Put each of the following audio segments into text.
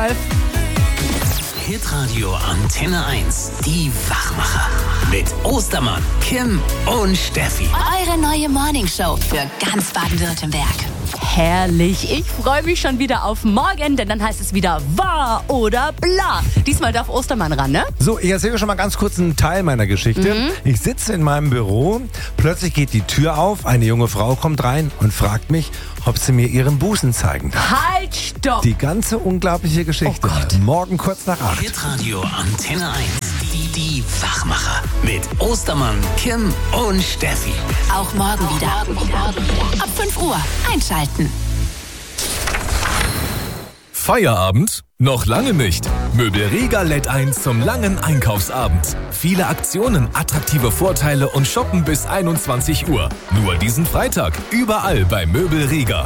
Hitradio Antenne 1, die Wachmacher. Mit Ostermann, Kim und Steffi. Eure neue Morningshow für ganz Baden-Württemberg. Herrlich. Ich freue mich schon wieder auf morgen, denn dann heißt es wieder wahr oder bla. Diesmal darf Ostermann ran, ne? So, ich erzähle schon mal ganz kurz einen Teil meiner Geschichte. Ich sitze in meinem Büro, plötzlich geht die Tür auf, eine junge Frau kommt rein und fragt mich, ob sie mir ihren Busen zeigen darf. Halt, stopp! Die ganze unglaubliche Geschichte. Morgen kurz nach 8. Hitradio Antenne 1, die Wachmacher. Mit Ostermann, Kim und Steffi. Auch morgen wieder. Ab 5 Uhr einschalten. Feierabend? Noch lange nicht. Möbel Rega lädt ein zum langen Einkaufsabend. Viele Aktionen, attraktive Vorteile und shoppen bis 21 Uhr. Nur diesen Freitag, überall bei Möbel Rega.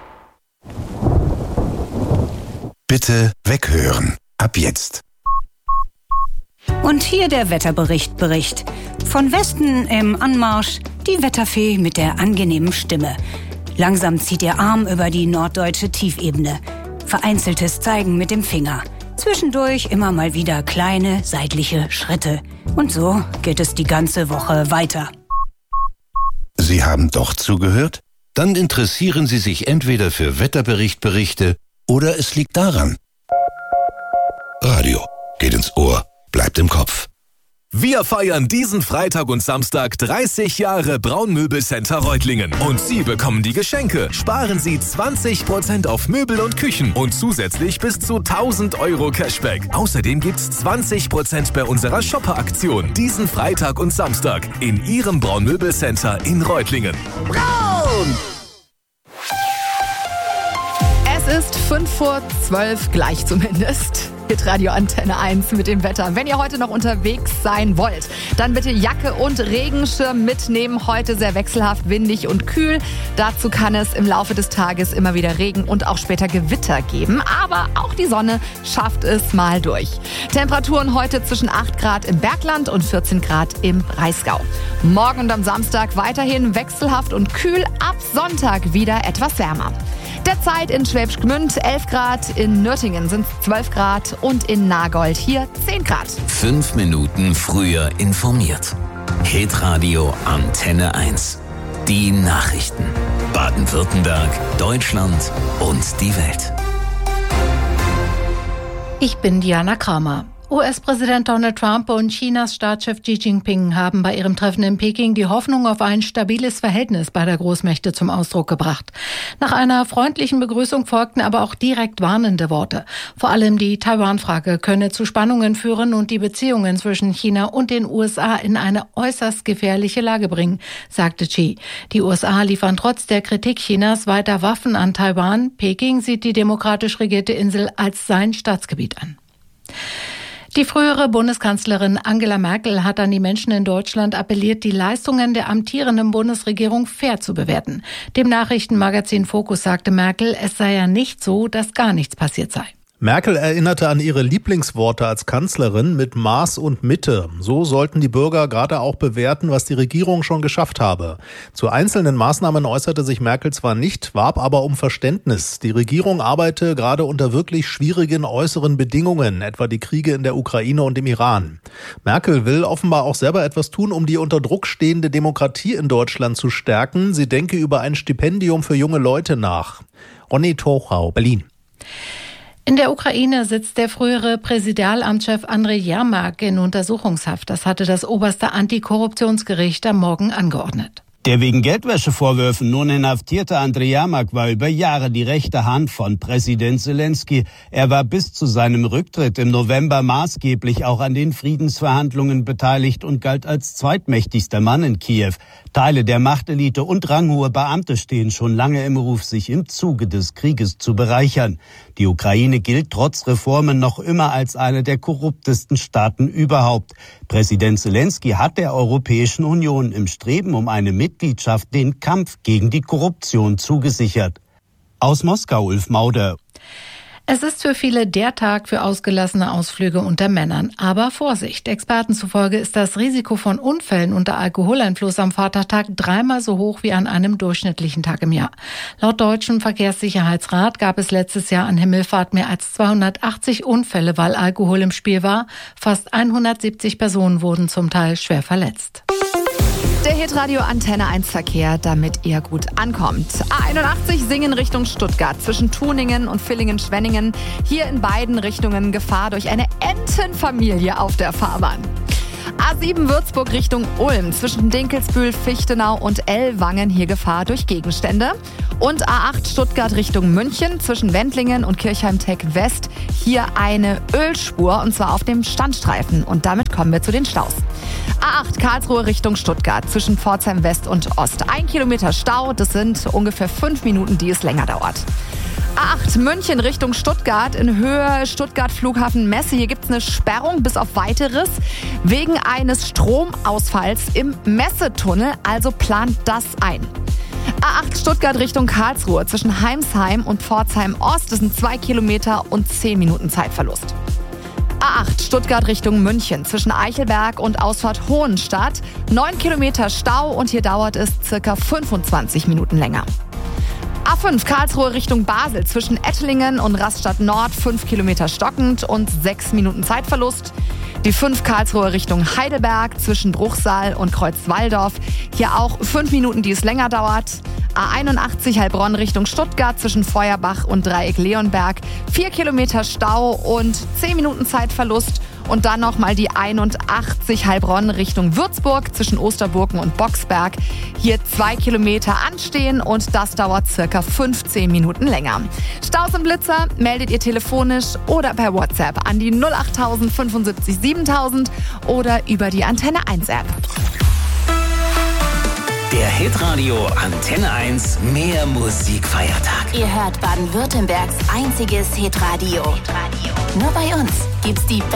Bitte weghören. Ab jetzt. Und hier der Wetterbericht. Von Westen im Anmarsch die Wetterfee mit der angenehmen Stimme. Langsam zieht ihr Arm über die norddeutsche Tiefebene. Vereinzeltes Zeigen mit dem Finger. Zwischendurch immer mal wieder kleine seitliche Schritte. Und so geht es die ganze Woche weiter. Sie haben doch zugehört? Dann interessieren Sie sich entweder für Wetterberichte oder es liegt daran. Radio geht ins Ohr, bleibt im Kopf. Wir feiern diesen Freitag und Samstag 30 Jahre Braunmöbelcenter Reutlingen. Und Sie bekommen die Geschenke. Sparen Sie 20% auf Möbel und Küchen und zusätzlich bis zu 1.000 € Cashback. Außerdem gibt's 20% bei unserer Shopper-Aktion. Diesen Freitag und Samstag in Ihrem Braunmöbelcenter in Reutlingen. Braun! Es ist 5:12, gleich zumindest. Hitradio Antenne 1 mit dem Wetter. Wenn ihr heute noch unterwegs sein wollt, dann bitte Jacke und Regenschirm mitnehmen. Heute sehr wechselhaft, windig und kühl. Dazu kann es im Laufe des Tages immer wieder Regen und auch später Gewitter geben. Aber auch die Sonne schafft es mal durch. Temperaturen heute zwischen 8 Grad im Bergland und 14 Grad im Breisgau. Morgen und am Samstag weiterhin wechselhaft und kühl. Ab Sonntag wieder etwas wärmer. Derzeit in Schwäbisch Gmünd 11 Grad, in Nürtingen sind es 12 Grad und in Nagold hier 10 Grad. 5 Minuten früher informiert. Hitradio Antenne 1. Die Nachrichten. Baden-Württemberg, Deutschland und die Welt. Ich bin Diana Kramer. US-Präsident Donald Trump und Chinas Staatschef Xi Jinping haben bei ihrem Treffen in Peking die Hoffnung auf ein stabiles Verhältnis beider Großmächte zum Ausdruck gebracht. Nach einer freundlichen Begrüßung folgten aber auch direkt warnende Worte. Vor allem die Taiwan-Frage könne zu Spannungen führen und die Beziehungen zwischen China und den USA in eine äußerst gefährliche Lage bringen, sagte Xi. Die USA liefern trotz der Kritik Chinas weiter Waffen an Taiwan. Peking sieht die demokratisch regierte Insel als sein Staatsgebiet an. Die frühere Bundeskanzlerin Angela Merkel hat an die Menschen in Deutschland appelliert, die Leistungen der amtierenden Bundesregierung fair zu bewerten. Dem Nachrichtenmagazin Focus sagte Merkel, es sei ja nicht so, dass gar nichts passiert sei. Merkel erinnerte an ihre Lieblingsworte als Kanzlerin mit Maß und Mitte. So sollten die Bürger gerade auch bewerten, was die Regierung schon geschafft habe. Zu einzelnen Maßnahmen äußerte sich Merkel zwar nicht, warb aber um Verständnis. Die Regierung arbeite gerade unter wirklich schwierigen äußeren Bedingungen, etwa die Kriege in der Ukraine und im Iran. Merkel will offenbar auch selber etwas tun, um die unter Druck stehende Demokratie in Deutschland zu stärken. Sie denke über ein Stipendium für junge Leute nach. Ronny Tochau, Berlin. In der Ukraine sitzt der frühere Präsidialamtschef Andrej Jermak in Untersuchungshaft. Das hatte das oberste Antikorruptionsgericht am Morgen angeordnet. Der wegen Geldwäschevorwürfen nun inhaftierte Andrej Jermak war über Jahre die rechte Hand von Präsident Zelensky. Er war bis zu seinem Rücktritt im November maßgeblich auch an den Friedensverhandlungen beteiligt und galt als zweitmächtigster Mann in Kiew. Teile der Machtelite und ranghohe Beamte stehen schon lange im Ruf, sich im Zuge des Krieges zu bereichern. Die Ukraine gilt trotz Reformen noch immer als eine der korruptesten Staaten überhaupt. Präsident Zelensky hat der Europäischen Union im Streben um eine Mitgliedschaft den Kampf gegen die Korruption zugesichert. Aus Moskau, Ulf Mauder. Es ist für viele der Tag für ausgelassene Ausflüge unter Männern. Aber Vorsicht, Experten zufolge ist das Risiko von Unfällen unter Alkoholeinfluss am Vatertag 3-mal so hoch wie an einem durchschnittlichen Tag im Jahr. Laut Deutschem Verkehrssicherheitsrat gab es letztes Jahr an Himmelfahrt mehr als 280 Unfälle, weil Alkohol im Spiel war. Fast 170 Personen wurden zum Teil schwer verletzt. Der Hitradio Antenne 1 Verkehr, damit ihr gut ankommt. A81 Singen Richtung Stuttgart zwischen Tuningen und Villingen-Schwenningen. Hier in beiden Richtungen Gefahr durch eine Entenfamilie auf der Fahrbahn. A7 Würzburg Richtung Ulm zwischen Dinkelsbühl, Fichtenau und Ellwangen. Hier Gefahr durch Gegenstände. Und A8 Stuttgart Richtung München zwischen Wendlingen und Kirchheim-Teck West. Hier eine Ölspur und zwar auf dem Standstreifen. Und damit kommen wir zu den Staus. A8 Karlsruhe Richtung Stuttgart zwischen Pforzheim West und Ost. 1 Kilometer Stau, das sind ungefähr 5 Minuten, die es länger dauert. A8 München Richtung Stuttgart in Höhe Stuttgart Flughafen Messe. Hier gibt es eine Sperrung bis auf Weiteres wegen eines Stromausfalls im Messetunnel. Also plant das ein. A8 Stuttgart Richtung Karlsruhe zwischen Heimsheim und Pforzheim Ost. Das sind 2 Kilometer und 10 Minuten Zeitverlust. A8 Stuttgart Richtung München zwischen Eichelberg und Ausfahrt Hohenstadt. 9 Kilometer Stau und hier dauert es circa 25 Minuten länger. A5 Karlsruhe Richtung Basel zwischen Ettlingen und Rastatt Nord 5 Kilometer stockend und 6 Minuten Zeitverlust. Die 5 Karlsruhe Richtung Heidelberg zwischen Bruchsal und Kreuzwaldorf. Hier auch 5 Minuten, die es länger dauert. A81 Heilbronn Richtung Stuttgart zwischen Feuerbach und Dreieck Leonberg. 4 Kilometer Stau und 10 Minuten Zeitverlust. Und dann nochmal die 81 Heilbronn Richtung Würzburg zwischen Osterburken und Boxberg. Hier 2 Kilometer anstehen und das dauert circa 15 Minuten länger. Staus und Blitzer meldet ihr telefonisch oder per WhatsApp an die 08000 75 7000 oder über die Antenne 1 App. Der Hitradio Antenne 1 Mehr Musikfeiertag. Ihr hört Baden-Württembergs einziges Hitradio. Nur bei uns gibt's die